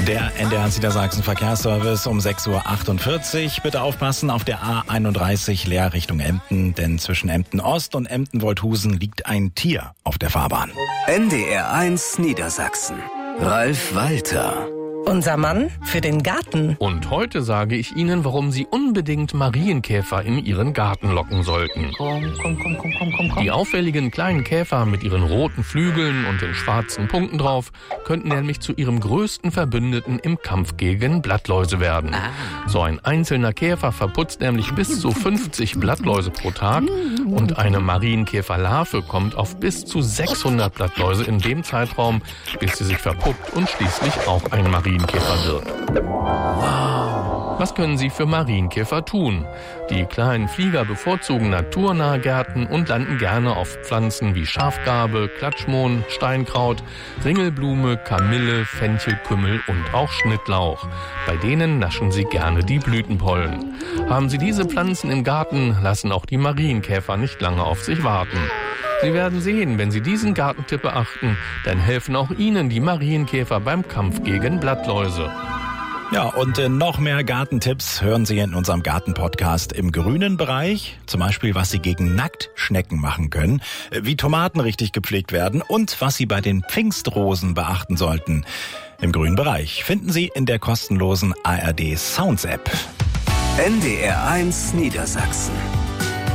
Der NDR Niedersachsen Verkehrsservice um 6.48 Uhr. Bitte aufpassen auf der A31 leer Richtung Emden, denn zwischen Emden Ost und Emden-Wolthusen liegt ein Tier auf der Fahrbahn. NDR 1 Niedersachsen. Ralf Walter. Unser Mann für den Garten. Und heute sage ich Ihnen, warum Sie unbedingt Marienkäfer in Ihren Garten locken sollten. Komm. Die auffälligen kleinen Käfer mit ihren roten Flügeln und den schwarzen Punkten drauf könnten nämlich zu Ihrem größten Verbündeten im Kampf gegen Blattläuse werden. So ein einzelner Käfer verputzt nämlich bis zu 50 Blattläuse pro Tag und eine Marienkäferlarve kommt auf bis zu 600 Blattläuse in dem Zeitraum, bis sie sich verpuppt und schließlich auch ein Marienkäfer wird. Wow. Was können Sie für Marienkäfer tun? Die kleinen Flieger bevorzugen naturnahe Gärten und landen gerne auf Pflanzen wie Schafgarbe, Klatschmohn, Steinkraut, Ringelblume, Kamille, Fenchelkümmel und auch Schnittlauch. Bei denen naschen sie gerne die Blütenpollen. Haben Sie diese Pflanzen im Garten, lassen auch die Marienkäfer nicht lange auf sich warten. Sie werden sehen, wenn Sie diesen Gartentipp beachten, dann helfen auch Ihnen die Marienkäfer beim Kampf gegen Blattläuse. Ja, und noch mehr Gartentipps hören Sie in unserem Gartenpodcast im grünen Bereich. Zum Beispiel, was Sie gegen Nacktschnecken machen können, wie Tomaten richtig gepflegt werden und was Sie bei den Pfingstrosen beachten sollten. Im grünen Bereich finden Sie in der kostenlosen ARD Sounds App. NDR 1 Niedersachsen.